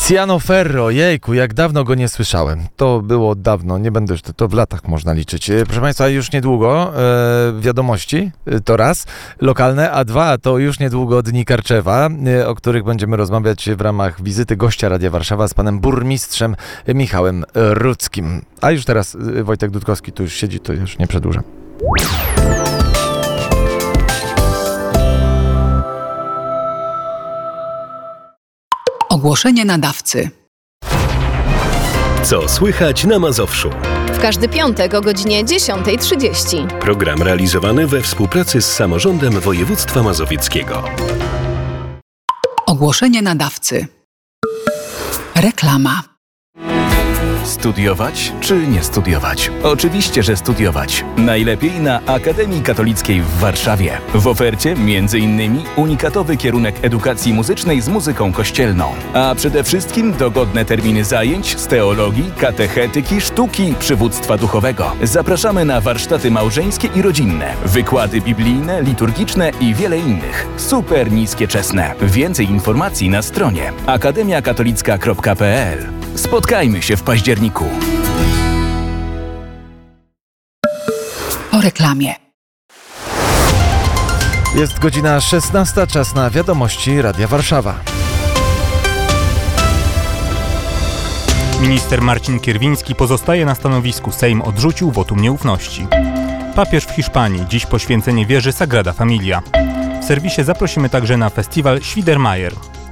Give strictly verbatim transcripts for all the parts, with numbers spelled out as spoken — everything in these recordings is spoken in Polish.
Tiziano Ferro, jejku, jak dawno go nie słyszałem. To było dawno, nie będę już, to, to w latach można liczyć. Proszę Państwa, już niedługo e, wiadomości, to raz, lokalne, a dwa, to już niedługo Dni Karczewa, e, o których będziemy rozmawiać w ramach wizyty gościa Radia Warszawa z panem burmistrzem Michałem Rudzkim. A już teraz Wojtek Dudkowski tu już siedzi, to już nie przedłużam. Ogłoszenie nadawcy. Co słychać na Mazowszu? W każdy piątek o godzinie dziesiąta trzydzieści. Program realizowany we współpracy z Samorządem Województwa Mazowieckiego. Ogłoszenie nadawcy. Reklama. Studiować czy nie studiować? Oczywiście, że studiować. Najlepiej na Akademii Katolickiej w Warszawie. W ofercie między innymi unikatowy kierunek edukacji muzycznej z muzyką kościelną. A przede wszystkim dogodne terminy zajęć z teologii, katechetyki, sztuki, przywództwa duchowego. Zapraszamy na warsztaty małżeńskie i rodzinne, wykłady biblijne, liturgiczne i wiele innych. Super niskie czesne. Więcej informacji na stronie akademia katolicka kropka p l. Spotkajmy się w październiku. O reklamie. Jest godzina szesnasta, czas na wiadomości Radia Warszawa. Minister Marcin Kierwiński pozostaje na stanowisku. Sejm odrzucił wotum nieufności. Papież w Hiszpanii. Dziś poświęcenie wieży Sagrada Familia. W serwisie zaprosimy także na festiwal Schwiedermajer.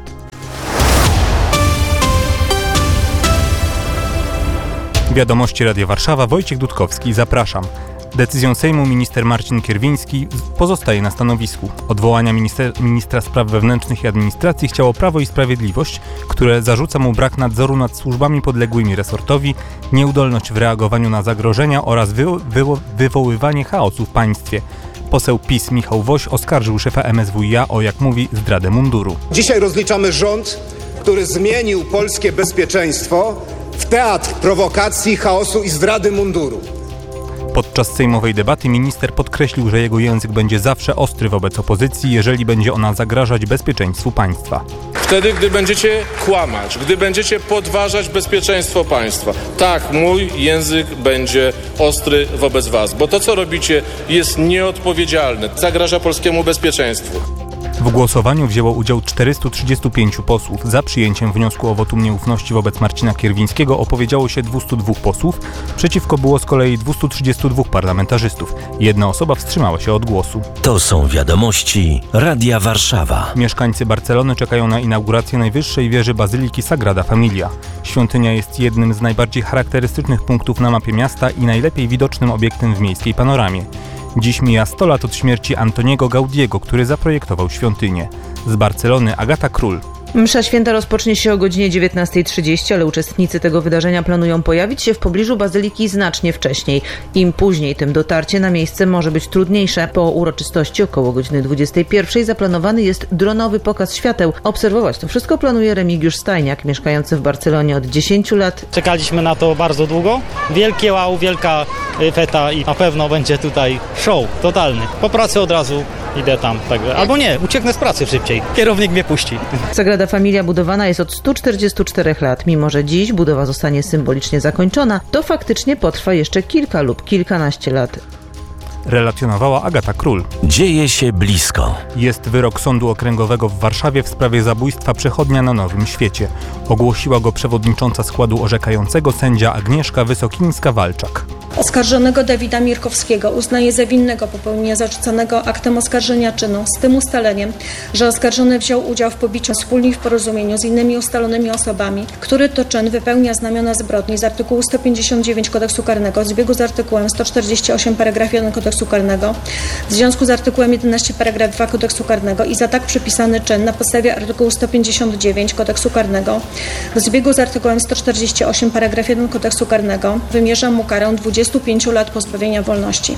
Wiadomości Radia Warszawa, Wojciech Dudkowski, zapraszam. Decyzją Sejmu minister Marcin Kierwiński pozostaje na stanowisku. Odwołania minister, ministra spraw wewnętrznych i administracji chciało Prawo i Sprawiedliwość, które zarzuca mu brak nadzoru nad służbami podległymi resortowi, nieudolność w reagowaniu na zagrożenia oraz wy, wy, wywoływanie chaosu w państwie. Poseł PiS Michał Woś oskarżył szefa M S W i A o, jak mówi, zdradę munduru. Dzisiaj rozliczamy rząd, który zmienił polskie bezpieczeństwo w teatr prowokacji, chaosu i zdrady munduru. Podczas sejmowej debaty minister podkreślił, że jego język będzie zawsze ostry wobec opozycji, jeżeli będzie ona zagrażać bezpieczeństwu państwa. Wtedy, gdy będziecie kłamać, gdy będziecie podważać bezpieczeństwo państwa, tak, mój język będzie ostry wobec was, bo to, co robicie, jest nieodpowiedzialne, zagraża polskiemu bezpieczeństwu. W głosowaniu wzięło udział czterystu trzydziestu pięciu posłów. Za przyjęciem wniosku o wotum nieufności wobec Marcina Kierwińskiego opowiedziało się dwieście dwóch posłów, przeciwko było z kolei dwieście trzydziestu dwóch parlamentarzystów. Jedna osoba wstrzymała się od głosu. To są wiadomości Radia Warszawa. Mieszkańcy Barcelony czekają na inaugurację najwyższej wieży Bazyliki Sagrada Familia. Świątynia jest jednym z najbardziej charakterystycznych punktów na mapie miasta i najlepiej widocznym obiektem w miejskiej panoramie. Dziś mija sto lat od śmierci Antoniego Gaudiego, który zaprojektował świątynię. Z Barcelony Agata Król. Msza święta rozpocznie się o godzinie dziewiętnasta trzydzieści, ale uczestnicy tego wydarzenia planują pojawić się w pobliżu bazyliki znacznie wcześniej. Im później, tym dotarcie na miejsce może być trudniejsze. Po uroczystości około godziny dwudziestej pierwszej zaplanowany jest dronowy pokaz świateł. Obserwować to wszystko planuje Remigiusz Stajniak, mieszkający w Barcelonie od dziesięciu lat. Czekaliśmy na to bardzo długo. Wielkie wow, wielka feta i na pewno będzie tutaj show totalny. Po pracy od razu idę tam, także. Albo nie, ucieknę z pracy szybciej. Kierownik mnie puści. Sagrada Familia budowana jest od stu czterdziestu czterech lat. Mimo że dziś budowa zostanie symbolicznie zakończona, to faktycznie potrwa jeszcze kilka lub kilkanaście lat. Relacjonowała Agata Król. Dzieje się blisko. Jest wyrok Sądu Okręgowego w Warszawie w sprawie zabójstwa przechodnia na Nowym Świecie. Ogłosiła go przewodnicząca składu orzekającego sędzia Agnieszka Wysokińska-Walczak. Oskarżonego Dawida Mirkowskiego uznaje za winnego popełnienia zarzucanego aktem oskarżenia czynu z tym ustaleniem, że oskarżony wziął udział w pobiciu wspólnie w porozumieniu z innymi ustalonymi osobami, który to czyn wypełnia znamiona zbrodni z artykułu sto pięćdziesiąt dziewięć Kodeksu Karnego w zbiegu z artykułem sto czterdzieści osiem paragraf jeden Kodeksu Karnego, w związku z artykułem jedenaście paragraf dwa Kodeksu Karnego i za tak przypisany czyn na podstawie artykułu sto pięćdziesiąt dziewięć Kodeksu Karnego w zbiegu z artykułem sto czterdzieści osiem paragraf jeden Kodeksu Karnego wymierza mu karę dwudziestu pięciu lat pozbawienia wolności.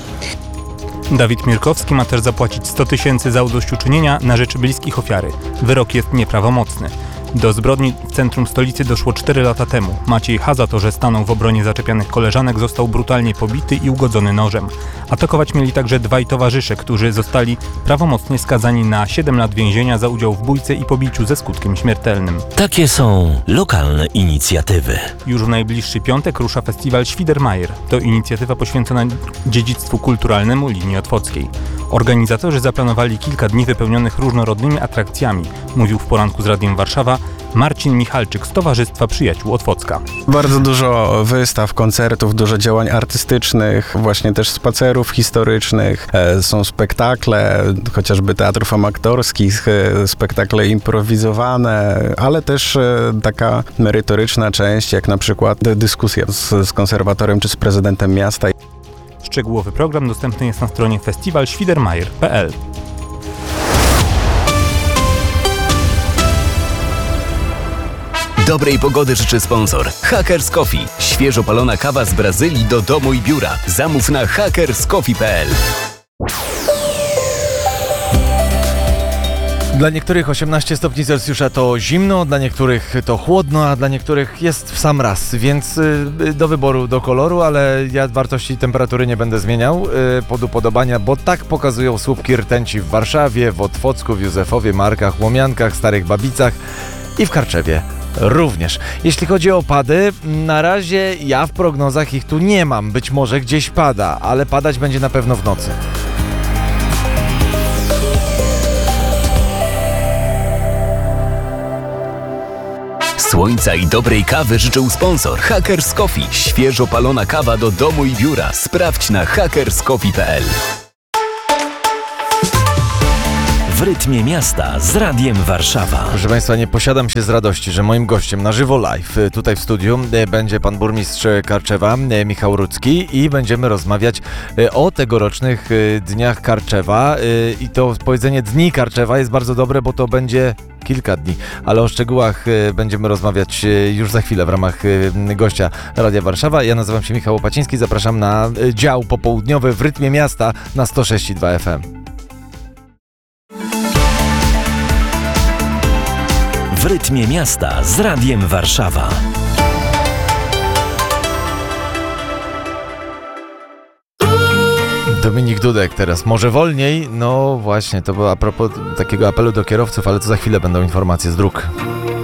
Dawid Mirkowski ma też zapłacić sto tysięcy za zadośćuczynienia na rzecz bliskich ofiary. Wyrok jest nieprawomocny. Do zbrodni w centrum stolicy doszło cztery lata temu. Maciej H. za to, że stanął w obronie zaczepianych koleżanek, został brutalnie pobity i ugodzony nożem. Atakować mieli także dwaj towarzysze, którzy zostali prawomocnie skazani na siedem lat więzienia za udział w bójce i pobiciu ze skutkiem śmiertelnym. Takie są lokalne inicjatywy. Już w najbliższy piątek rusza festiwal Świdermajer. To inicjatywa poświęcona dziedzictwu kulturalnemu linii otwockiej. Organizatorzy zaplanowali kilka dni wypełnionych różnorodnymi atrakcjami, mówił w poranku z Radiem Warszawa Marcin Michalczyk z Towarzystwa Przyjaciół Otwocka. Bardzo dużo wystaw, koncertów, dużo działań artystycznych, właśnie też spacerów historycznych, e, są spektakle, chociażby teatrów amatorskich, e, spektakle improwizowane, ale też e, taka merytoryczna część, jak na przykład dyskusja z, z konserwatorem czy z prezydentem miasta. Szczegółowy program dostępny jest na stronie festiwal świdermajer kropka p l. Dobrej pogody życzy sponsor Hackers Coffee. Świeżo palona kawa z Brazylii do domu i biura. Zamów na hackers coffee kropka p l. Dla niektórych osiemnaście stopni Celsjusza to zimno, dla niektórych to chłodno, a dla niektórych jest w sam raz, więc y, do wyboru, do koloru, ale ja wartości temperatury nie będę zmieniał y, pod upodobania, bo tak pokazują słupki rtęci w Warszawie, w Otwocku, w Józefowie, Markach, Łomiankach, Starych Babicach i w Karczewie również. Jeśli chodzi o opady, na razie ja w prognozach ich tu nie mam, być może gdzieś pada, ale padać będzie na pewno w nocy. Słońca i dobrej kawy życzył sponsor Hackers Coffee. Świeżo palona kawa do domu i biura. Sprawdź na hackers coffee kropka p l. W rytmie miasta z Radiem Warszawa. Proszę Państwa, nie posiadam się z radości, że moim gościem na żywo live tutaj w studiu będzie pan burmistrz Karczewa, Michał Rudzki, i będziemy rozmawiać o tegorocznych Dniach Karczewa. I to powiedzenie Dni Karczewa jest bardzo dobre, bo to będzie kilka dni, ale o szczegółach będziemy rozmawiać już za chwilę w ramach gościa Radia Warszawa. Ja nazywam się Michał Łopaciński, zapraszam na dział popołudniowy w rytmie miasta na sto sześć i dwa F M. W rytmie miasta z Radiem Warszawa. Dominik Dudek teraz. Może wolniej? No właśnie, to było a propos takiego apelu do kierowców, ale to za chwilę będą informacje z dróg.